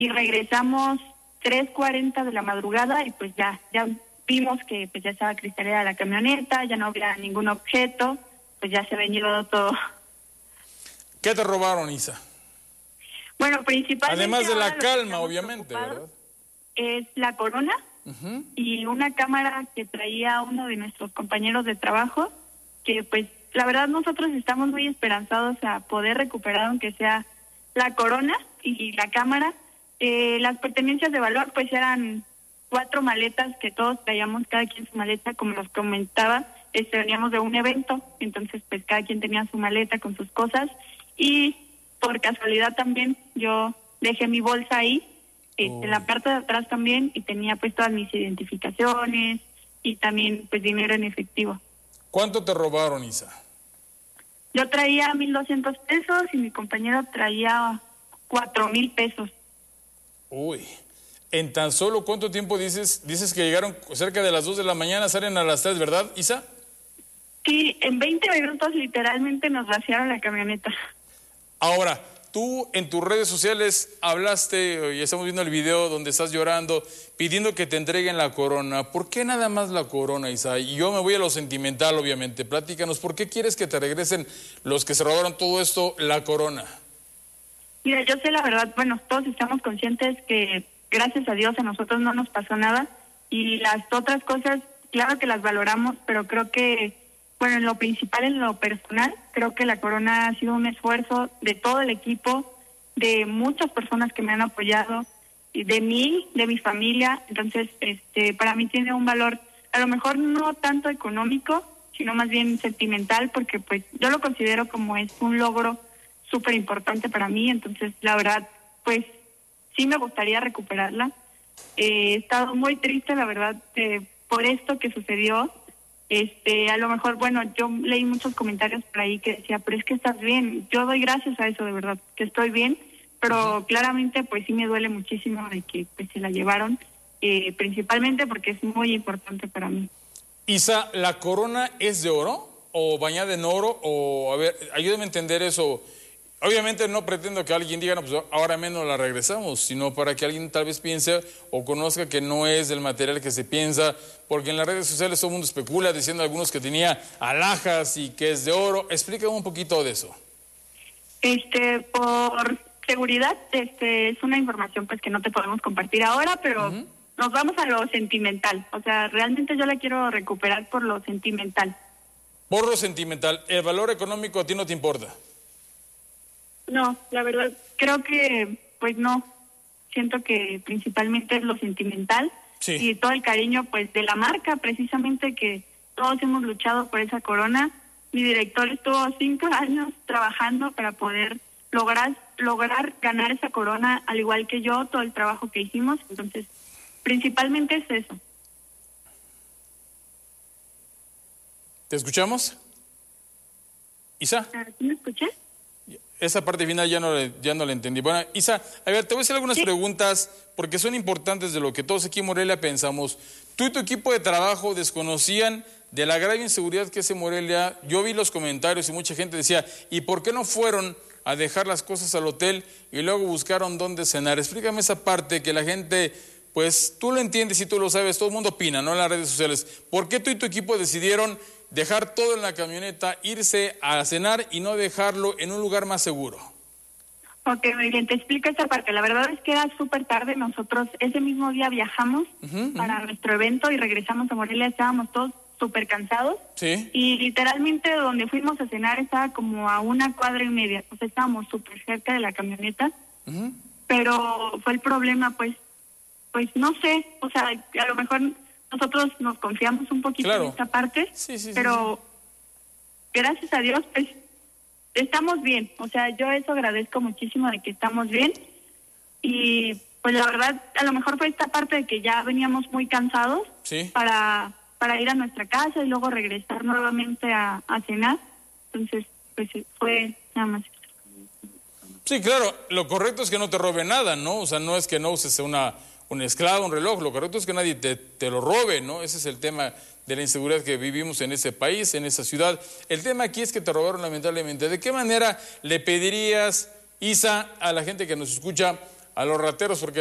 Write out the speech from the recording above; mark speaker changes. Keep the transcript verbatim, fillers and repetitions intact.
Speaker 1: y regresamos tres cuarenta de la madrugada y pues ya, ya vimos que pues ya estaba cristaleada la camioneta, ya no había ningún objeto, pues ya se había llevado todo.
Speaker 2: ¿Qué te robaron, Isa?
Speaker 1: Bueno, principalmente...
Speaker 2: Además de la calma, obviamente, ¿verdad?
Speaker 1: Es la corona uh-huh. y una cámara que traía uno de nuestros compañeros de trabajo, que pues la verdad nosotros estamos muy esperanzados a poder recuperar aunque sea la corona y la cámara. Eh, las pertenencias de valor pues eran cuatro maletas que todos traíamos, cada quien su maleta, como nos comentaba, este, veníamos de un evento, entonces pues cada quien tenía su maleta con sus cosas y por casualidad también yo dejé mi bolsa ahí, este, oh. en la parte de atrás también, y tenía pues todas mis identificaciones y también pues dinero en efectivo.
Speaker 2: ¿Cuánto te robaron, Isa?
Speaker 1: Yo traía mil doscientos pesos y mi compañero traía cuatro mil pesos.
Speaker 2: Uy, ¿en tan solo cuánto tiempo dices? Dices que llegaron cerca de las dos de la mañana, salen a las tres, ¿verdad, Isa?
Speaker 1: Sí, en veinte minutos literalmente nos vaciaron la camioneta.
Speaker 2: Ahora, tú en tus redes sociales hablaste, y estamos viendo el video donde estás llorando, pidiendo que te entreguen la corona. ¿Por qué nada más la corona, Isa? Y yo me voy a lo sentimental, obviamente. Platícanos, ¿por qué quieres que te regresen los que se robaron todo esto, la corona?
Speaker 1: Mira, yo sé la verdad, bueno, todos estamos conscientes que gracias a Dios a nosotros no nos pasó nada y las otras cosas, claro que las valoramos, pero creo que, bueno, en lo principal, en lo personal, creo que la corona ha sido un esfuerzo de todo el equipo, de muchas personas que me han apoyado, de mí, de mi familia, entonces, este, para mí tiene un valor, a lo mejor no tanto económico, sino más bien sentimental, porque pues yo lo considero como es un logro súper importante para mí, entonces la verdad, pues sí me gustaría recuperarla. Eh, he estado muy triste, la verdad, eh, por esto que sucedió. Este, a lo mejor, bueno, yo leí muchos comentarios por ahí que decía, pero es que estás bien. Yo doy gracias a eso, de verdad, que estoy bien, pero uh-huh. claramente, pues sí me duele muchísimo de que pues se la llevaron, eh, principalmente porque es muy importante para mí.
Speaker 2: Isa, ¿la corona es de oro o bañada en oro? O, a ver, ayúdame a entender eso. Obviamente no pretendo que alguien diga, no, pues ahora menos la regresamos, sino para que alguien tal vez piense o conozca que no es del material que se piensa, porque en las redes sociales todo el mundo especula diciendo algunos que tenía alhajas y que es de oro. Explícame un poquito de eso.
Speaker 1: Este, por seguridad, este, es una información pues que no te podemos compartir ahora, pero uh-huh. nos vamos a lo sentimental. O sea, realmente yo la quiero recuperar por lo sentimental.
Speaker 2: Por lo sentimental, ¿el valor económico a ti no te importa?
Speaker 1: No, la verdad, creo que, pues no, siento que principalmente es lo sentimental sí. y todo el cariño, pues, de la marca, precisamente que todos hemos luchado por esa corona. Mi director estuvo cinco años trabajando para poder lograr, lograr ganar esa corona, al igual que yo, todo el trabajo que hicimos, entonces, principalmente es eso.
Speaker 2: ¿Te escuchamos? ¿Isa?
Speaker 1: ¿Sí me escuché?
Speaker 2: Esa parte final ya no, ya no la entendí. Bueno, Isa, a ver, te voy a hacer algunas ¿Sí? preguntas porque son importantes de lo que todos aquí en Morelia pensamos. Tú y tu equipo de trabajo desconocían de la grave inseguridad que es en Morelia. Yo vi los comentarios y mucha gente decía, ¿y por qué no fueron a dejar las cosas al hotel y luego buscaron dónde cenar? Explícame esa parte que la gente, pues tú lo entiendes y tú lo sabes, todo el mundo opina, ¿no? En las redes sociales. ¿Por qué tú y tu equipo decidieron dejar todo en la camioneta, irse a cenar y no dejarlo en un lugar más seguro?
Speaker 1: Ok, muy bien, te explico esa parte. La verdad es que era súper tarde. Nosotros ese mismo día viajamos uh-huh, para uh-huh. nuestro evento y regresamos a Morelia. Estábamos todos súper cansados.
Speaker 2: Sí.
Speaker 1: Y literalmente donde fuimos a cenar estaba como a una cuadra y media. O sea, estábamos súper cerca de la camioneta. Uh-huh. Pero fue el problema, pues, pues no sé, o sea, a lo mejor nosotros nos confiamos un poquito claro. en esta parte,
Speaker 2: sí, sí,
Speaker 1: pero
Speaker 2: sí, sí.
Speaker 1: gracias a Dios, pues, estamos bien. O sea, yo eso agradezco muchísimo de que estamos bien. Y, pues, la verdad, a lo mejor fue esta parte de que ya veníamos muy cansados
Speaker 2: sí.
Speaker 1: para, para ir a nuestra casa y luego regresar nuevamente a, a cenar. Entonces, pues, fue nada más.
Speaker 2: Sí, claro, lo correcto es que no te robe nada, ¿no? O sea, no es que no uses una... un esclavo, un reloj, lo correcto es que nadie te, te lo robe, ¿no? Ese es el tema de la inseguridad que vivimos en ese país, en esa ciudad. El tema aquí es que te robaron lamentablemente. ¿De qué manera le pedirías, Isa, a la gente que nos escucha, a los rateros, porque